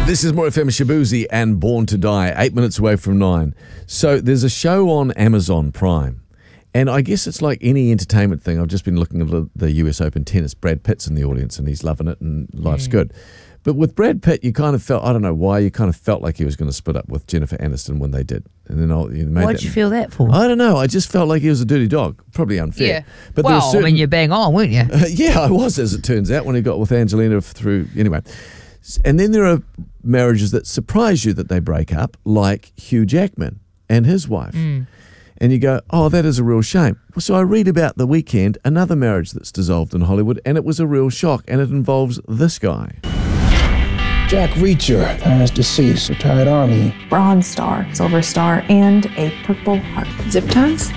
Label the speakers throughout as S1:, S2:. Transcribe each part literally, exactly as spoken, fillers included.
S1: This is More F M, Shabuzi and Born to Die, eight minutes away from nine. So there's a show on Amazon Prime, and I guess it's like any entertainment thing. I've just been looking at the, the U S Open tennis. Brad Pitt's in the audience, and he's loving it, and life's mm. good. But with Brad Pitt, you kind of felt, I don't know why, you kind of felt like he was going to split up with Jennifer Aniston when they did. And then I'll, you made
S2: Why'd
S1: that,
S2: you feel that for?
S1: I don't know. I just felt like he was a dirty dog. Probably unfair.
S2: Yeah.
S1: But
S2: well,
S1: there were certain,
S2: I mean, you bang on, weren't you?
S1: Uh, yeah, I was, as it turns out, when he got with Angelina through, anyway. And then there are marriages that surprise you that they break up, like Hugh Jackman and his wife. Mm. And you go, oh, that is a real shame. So I read about The Weeknd, another marriage that's dissolved in Hollywood, and it was a real shock, and it involves this guy.
S3: Jack Reacher, as deceased, retired Army.
S4: Bronze Star, Silver Star, and a Purple Heart. Zip ties?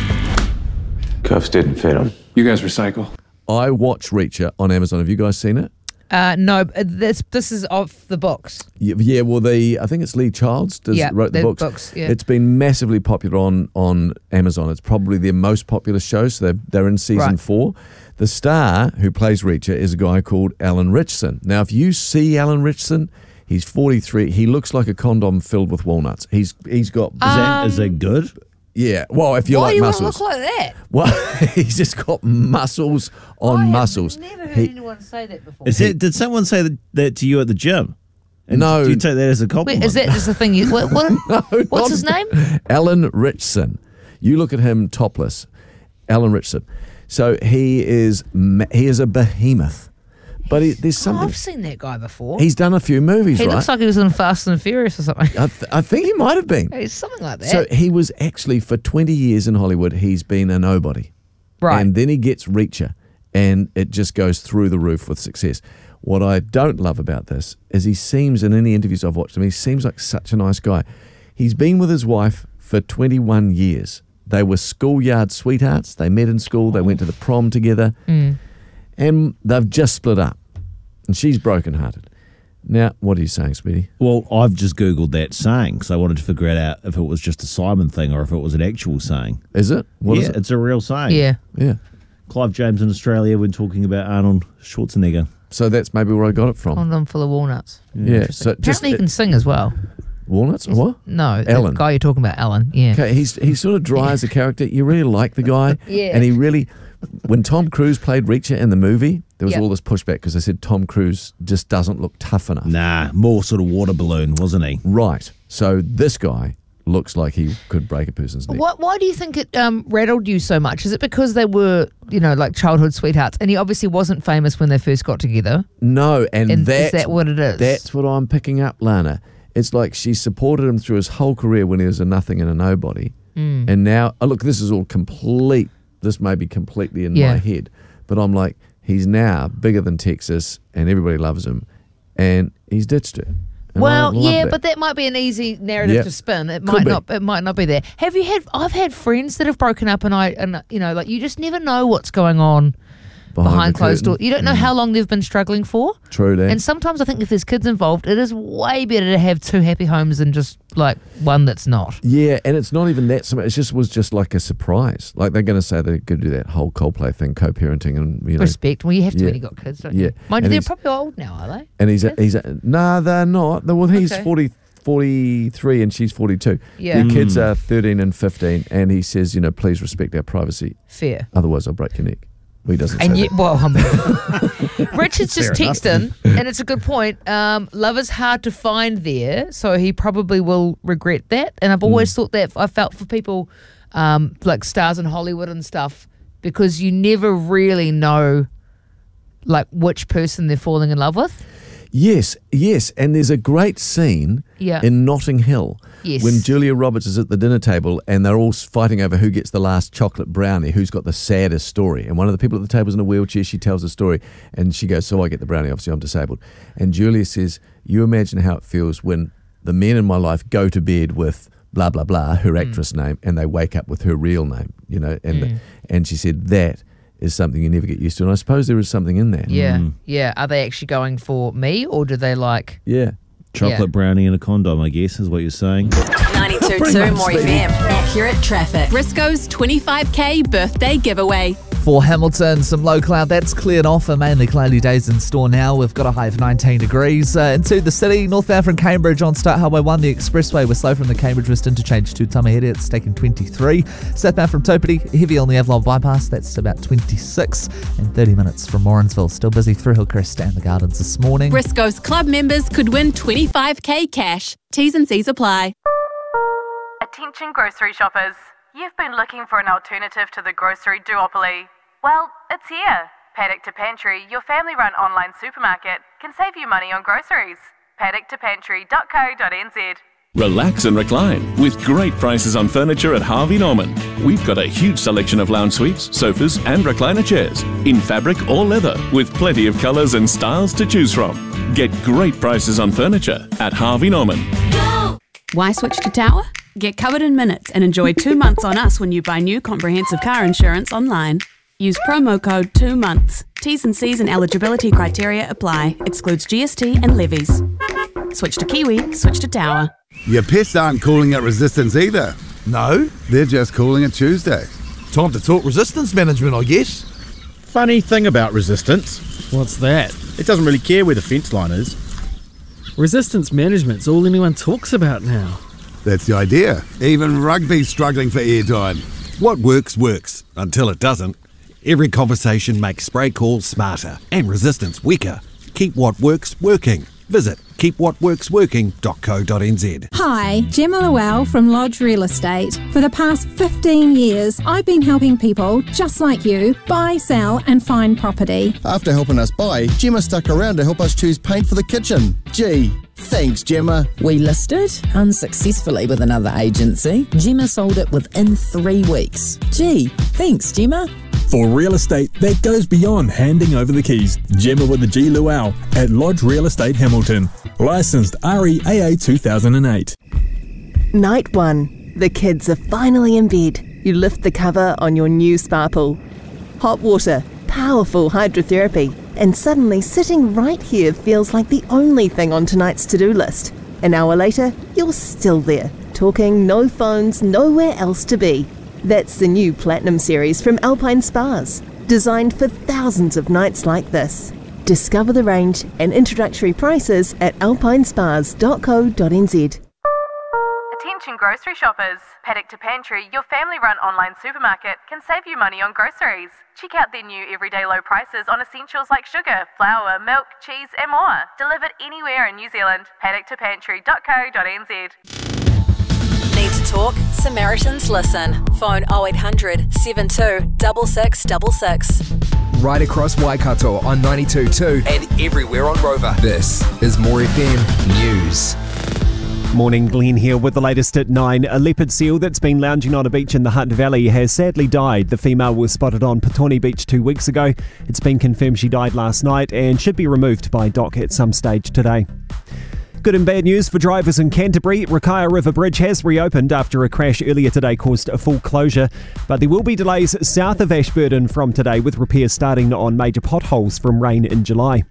S5: Cuffs didn't fit him.
S6: You guys recycle.
S1: I watch Reacher on Amazon. Have you guys seen it?
S2: Uh, no, this this is off the books.
S1: Yeah, yeah, well, the I think it's Lee Childs does,
S2: yeah,
S1: wrote the books.
S2: books yeah.
S1: It's been massively popular on, on Amazon. It's probably their most popular show, so they're, they're in season
S2: right.
S1: four. The star who plays Reacher is a guy called Alan Ritchson. Now, if you see Alan Ritchson, he's forty-three. He looks like a condom filled with walnuts. He's He's got...
S2: Um,
S1: is,
S7: that, is that good?
S1: Yeah, well, if you
S2: why
S1: like
S2: do you
S1: muscles.
S2: want to look like that?
S1: Well, he's just got muscles on
S2: I
S1: muscles.
S2: I've never heard
S1: he,
S2: anyone say that before.
S7: Is it, did someone say that, that to you at the gym? And
S1: no.
S7: Do you take that as a compliment?
S2: Wait, is that just a thing you... What, what,
S1: no,
S2: what's his name?
S1: Alan Ritchson. You look at him topless. Alan Ritchson. So he is he is a behemoth. But he, there's something...
S2: Oh, I've seen that guy before.
S1: He's done a few movies,
S2: he
S1: right?
S2: He looks like he was in Fast and Furious or something.
S1: I, th I think he might have been.
S2: It's something like that.
S1: So he was actually, for twenty years in Hollywood, he's been a nobody.
S2: Right.
S1: And then he gets Reacher, and it just goes through the roof with success. What I don't love about this is he seems, in any interviews I've watched him, he seems like such a nice guy. He's been with his wife for twenty-one years. They were schoolyard sweethearts. They met in school. They went to the prom together.
S2: Mm.
S1: And they've just split up. And she's brokenhearted. Now, what are you saying, Speedy?
S7: Well, I've just Googled that saying because I wanted to figure out if it was just a Simon thing or if it was an actual saying.
S1: Is it? What
S7: yeah,
S1: is it?
S7: It's a real saying.
S2: Yeah.
S1: Yeah.
S7: Clive James in Australia when talking about Arnold Schwarzenegger.
S1: So that's maybe where I got it from.
S2: Condom full of walnuts.
S1: Yeah. yeah so
S2: Apparently
S1: just,
S2: he can sing as well.
S1: Walnuts? Or what?
S2: No,
S1: Alan.
S2: the guy you're talking about, Alan. Yeah.
S1: Okay, he's he's sort of dry as a character. You really like the guy.
S2: Yeah.
S1: And he really... When Tom Cruise played Reacher in the movie, there was
S2: yep.
S1: all this pushback because they said Tom Cruise just doesn't look tough enough.
S7: Nah, more sort of water balloon, wasn't he?
S1: Right. So this guy looks like he could break a person's neck.
S2: What, why do you think it um, rattled you so much? Is it because they were, you know, like childhood sweethearts, and he obviously wasn't famous when they first got together?
S1: No, and,
S2: and
S1: that's,
S2: is that what it is?
S1: That's what I'm picking up, Lana. It's like she supported him through his whole career when he was a nothing and a nobody.
S2: Mm.
S1: And now, oh, look, this is all complete. This may be completely in
S2: yeah.
S1: my head. But I'm like, he's now bigger than Texas and everybody loves him. And he's ditched her. And
S2: well, yeah,
S1: that.
S2: but that might be an easy narrative
S1: yep.
S2: to spin. It
S1: Could
S2: might
S1: be.
S2: not. It might not be there. Have you had? I've had friends that have broken up, and I, and you know, like you just never know what's going on behind, behind closed doors. You don't know mm. how long they've been struggling for.
S1: True that.
S2: And sometimes I think if there's kids involved, it is way better to have two happy homes than just like one that's not.
S1: Yeah, and it's not even that. It just was just like a surprise. Like they're going to say they're going to do that whole Coldplay thing, co-parenting, and you know,
S2: respect. Well, you have to
S1: yeah.
S2: when you got kids, don't
S1: yeah.
S2: you? Mind
S1: and
S2: you, they're probably old now, are they?
S1: And he's a, he's a, nah, they're not. Well, he's
S2: okay.
S1: forty, forty-three and she's forty-two.
S2: Yeah.
S1: Their kids
S7: Mm.
S1: are thirteen and fifteen, and he says, you know, please respect our privacy.
S2: Fair.
S1: Otherwise, I'll break your neck. Well, he doesn't
S2: and
S1: say
S2: you,
S1: that.
S2: well, um, Richard's just texting, and it's a good point. Um, love is hard to find there, so he probably will regret that. And I've always mm. thought that I felt for people um, like stars in Hollywood and stuff, because you never really know like which person they're falling in love with.
S1: Yes, yes, and there's a great scene
S2: yeah.
S1: in Notting Hill
S2: yes.
S1: when Julia Roberts is at the dinner table and they're all fighting over who gets the last chocolate brownie, who's got the saddest story. And one of the people at the table is in a wheelchair. She tells the story and she goes, so I get the brownie, obviously I'm disabled. And Julia says, you imagine how it feels when the men in my life go to bed with blah, blah, blah, her actress mm. name, and they wake up with her real name, you know. And
S2: mm.
S1: and she said that is something you never get used to. And I suppose there is something in that.
S2: Yeah,
S1: mm.
S2: yeah. Are they actually going for me, or do they like...
S1: Yeah.
S7: Chocolate
S2: yeah.
S7: brownie and a condom, I guess, is what you're saying.
S8: ninety-two point two More F M. Accurate traffic. Briscoe's twenty-five K birthday giveaway.
S6: For Hamilton, some low cloud that's cleared off and mainly cloudy days in store now. We've got a high of nineteen degrees. Uh, into the city, northbound from Cambridge on State Highway one, the expressway was slow from the Cambridge West interchange to Tamaheri. It's taken twenty-three. Southbound from Topiti, heavy on the Avalon bypass. That's about twenty-six. And thirty minutes from Morrinsville. Still busy through Hillcrest and the Gardens this morning.
S8: Briscoe's club members could win twenty-five K cash. T's and C's apply.
S9: Attention grocery shoppers. You've been looking for an alternative to the grocery duopoly. Well, it's here. Paddock to Pantry, your family-run online supermarket, can save you money on groceries. paddock to pantry dot co dot n z.
S10: Relax and recline with great prices on furniture at Harvey Norman. We've got a huge selection of lounge suites, sofas and recliner chairs in fabric or leather with plenty of colours and styles to choose from. Get great prices on furniture at Harvey Norman.
S8: Go! Why switch to Tower? Get covered in minutes and enjoy two months on us when you buy new comprehensive car insurance online. Use promo code two months. T's and C's and eligibility criteria apply. Excludes G S T and levies. Switch to Kiwi, switch to Tower.
S11: Your pests aren't calling it resistance either.
S12: No?
S11: They're just calling it Tuesday.
S12: Time to talk resistance management, I guess.
S13: Funny thing about resistance.
S14: What's that?
S13: It doesn't really care where the fence line is.
S14: Resistance management's all anyone talks about now.
S11: That's the idea. Even rugby's struggling for airtime.
S15: What works, works, until it doesn't. Every conversation makes spray calls smarter and resistance weaker. Keep what works working. Visit keep what works working dot co dot n z.
S16: Hi, Gemma Llewell from Lodge Real Estate. For the past fifteen years, I've been helping people just like you buy, sell and find property.
S17: After helping us buy, Gemma stuck around to help us choose paint for the kitchen. Gee, thanks, Gemma.
S18: We listed unsuccessfully with another agency. Gemma sold it within three weeks. Gee, thanks, Gemma.
S19: For real estate that goes beyond handing over the keys, Gemma with the G Luau at Lodge Real Estate Hamilton. Licensed R E A A two thousand eight.
S20: Night one. The kids are finally in bed. You lift the cover on your new spa pool. Hot water, powerful hydrotherapy, and suddenly sitting right here feels like the only thing on tonight's to-do list. An hour later, you're still there, talking, no phones, nowhere else to be. That's the new Platinum Series from Alpine Spas, designed for thousands of nights like this. Discover the range and introductory prices at alpine spas dot co dot n z.
S9: Attention grocery shoppers. Paddock to Pantry, your family-run online supermarket, can save you money on groceries. Check out their new everyday low prices on essentials like sugar, flour, milk, cheese and more. Delivered anywhere in New Zealand. paddock to pantry dot co dot n z.
S21: Need to talk? Samaritans listen. Phone oh eight hundred, seven two six six six six.
S22: Right across Waikato on ninety-two point two and everywhere on Rover. This is More F M News.
S23: Morning, Glenn here with the latest at nine. A leopard seal that's been lounging on a beach in the Hutt Valley has sadly died. The female was spotted on Petone Beach two weeks ago. It's been confirmed she died last night and should be removed by dock at some stage today. Good and bad news for drivers in Canterbury. Rakaia River Bridge has reopened after a crash earlier today caused a full closure, but there will be delays south of Ashburton from today, with repairs starting on major potholes from rain in July.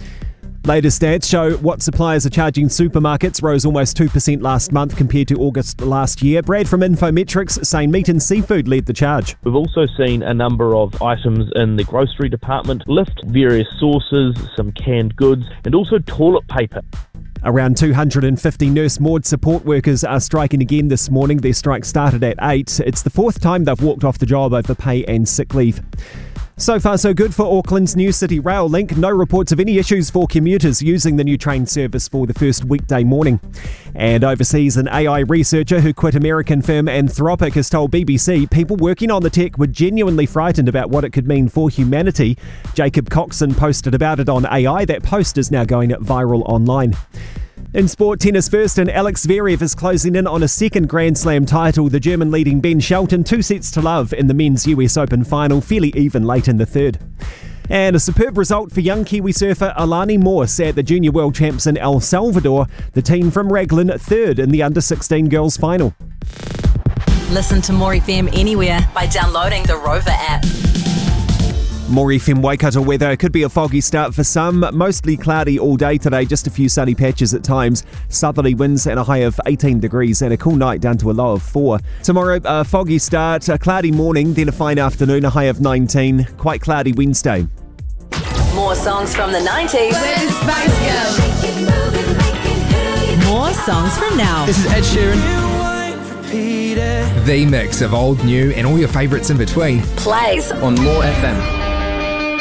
S23: Latest stats show what suppliers are charging supermarkets rose almost two percent last month compared to August last year. Brad from Infometrics saying meat and seafood led the charge.
S24: We've also seen a number of items in the grocery department lift, various sauces, some canned goods, and also toilet paper.
S23: Around two hundred fifty Nurse Maud support workers are striking again this morning. Their strike started at eight. It's the fourth time they've walked off the job over pay and sick leave. So far so good for Auckland's new City Rail link. No reports of any issues for commuters using the new train service for the first weekday morning. And overseas, an A I researcher who quit American firm Anthropic has told B B C people working on the tech were genuinely frightened about what it could mean for humanity. Jacob Coxon posted about it on A I. That post is now going viral online. In sport, tennis first, and Alex Zverev is closing in on a second Grand Slam title. The German leading Ben Shelton two sets to love in the men's U S Open final, fairly even late in the third. And a superb result for young Kiwi surfer Alani Morse at the Junior World Champs in El Salvador. The team from Raglan third in the under sixteen girls final.
S21: Listen to More F M anywhere by downloading the Rover app.
S23: More F M Waikato weather. It could be a foggy start for some. Mostly cloudy all day today. Just a few sunny patches at times. Southerly winds and a high of eighteen degrees and a cool night down to a low of four. Tomorrow, a foggy start, a cloudy morning, then a fine afternoon, a high of nineteen. Quite cloudy Wednesday.
S21: More songs from the nineties.
S1: Where's Spice Girls? More songs from now.
S3: This is Ed Sheeran. The mix of old, new, and all your favourites in between.
S21: Plays
S3: on More F M.